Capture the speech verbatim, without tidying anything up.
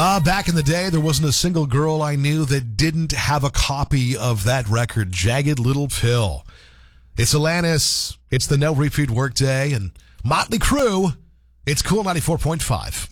Uh, back in the day, there wasn't a single girl I knew that didn't have a copy of that record, Jagged Little Pill. It's Alanis, it's the No Repeat Workday, and Motley Crue, it's Cool ninety-four point five.